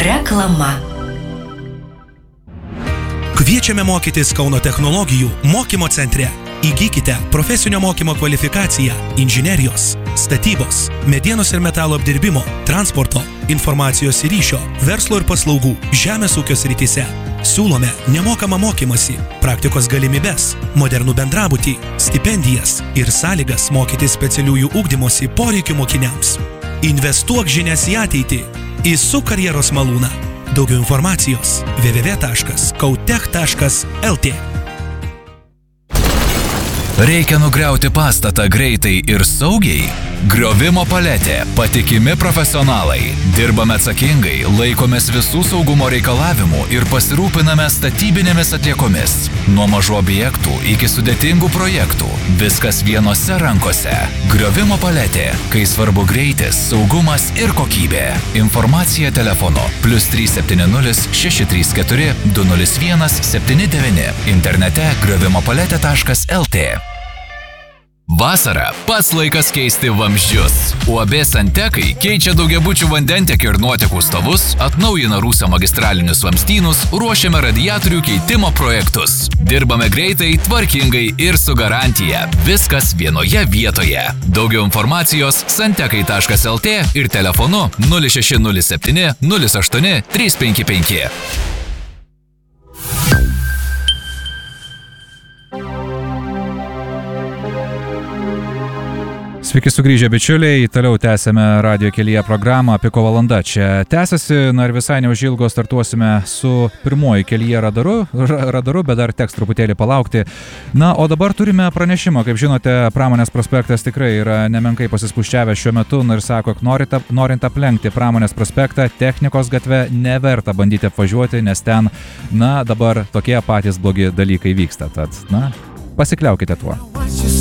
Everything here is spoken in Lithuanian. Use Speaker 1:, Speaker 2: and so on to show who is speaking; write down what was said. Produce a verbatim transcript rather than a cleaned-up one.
Speaker 1: Reklama.
Speaker 2: Kviečiame mokytis Kauno technologijų mokymo centre. Įgykite profesinio mokymo kvalifikaciją inžinerijos, statybos, medienos ir metalo apdirbimo, transporto, informacijos ir ryšio, verslo ir paslaugų, žemės ūkio srityse. Siūlome nemokamą mokymąsi, praktikos galimybes, modernų bendrabutį, stipendijas ir sąlygas mokyti specialiųjų ugdymosi poreikių mokiniams. Investuok žinias į ateitį. Įsuk karjeros malūną. Daugiau informacijos w w w taškas kautech taškas l t.
Speaker 3: Reikia nugriauti pastatą greitai ir saugiai? Griovimo paletė. Patikimi profesionalai. Dirbame atsakingai, laikomės visų saugumo reikalavimų ir pasirūpiname statybinėmis atliekomis. Nuo mažų objektų iki sudėtingų projektų. Viskas vienose rankose. Griovimo paletė. Kai svarbu greitis, saugumas ir kokybė. Informacija telefonu plius trys septyni nulis šeši trys keturi du nulis vienas septyni devyni. Internete griovimo paletė taškas l t. Vasara – pats laikas keisti vamzdžius. U A B Santekai keičia daugiabučių vandentiekio ir nuotekų stovus, atnaujina Rūsio magistralinius vamzdynus, ruošiame radiatorių keitimo projektus. Dirbame greitai, tvarkingai ir su garantija. Viskas vienoje vietoje. Daugiau informacijos santekai taškas l t ir telefonu nulis šeši nulis septyni nulis aštuoni trys penki penki.
Speaker 4: Sveiki sugrįžę bičiuliai, toliau tęsėme radio kelyje programą Piko valanda. Čia tęsiasi, na ir visai neužilgo startuosime su pirmoji kelyje radaru, radaru, bet dar teks truputėlį palaukti. Na, o dabar turime pranešimą, kaip žinote, Pramonės prospektas tikrai yra nemenkai pasispuščiavęs šiuo metu, na ir sako, norint, norint aplenkti Pramonės prospektą, Technikos gatve neverta bandyti apvažiuoti, nes ten, na, dabar tokie patys blogi dalykai vyksta. Tad, na, pasikliaukite tuo.